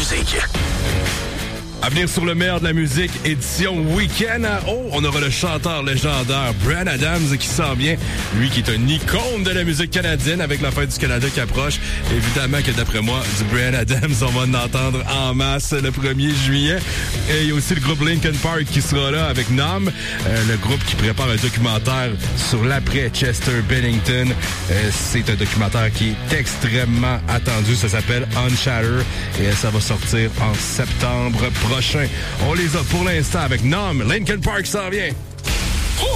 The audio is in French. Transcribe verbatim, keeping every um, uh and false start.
musique. À venir sur le meilleur de la musique, édition week-end. Oh, on aura le chanteur légendaire Bryan Adams qui s'en vient. Lui qui est un icône de la musique canadienne avec la fête du Canada qui approche. Évidemment que d'après moi, du Bryan Adams, on va en entendre en masse le premier juillet. Et il y a aussi le groupe Linkin Park qui sera là avec Numb, euh, le groupe qui prépare un documentaire sur l'après Chester Bennington. Euh, c'est un documentaire qui est extrêmement attendu. Ça s'appelle Unshatter et ça va sortir en septembre prochain. On les a pour l'instant avec Numb. Linkin Park s'en vient.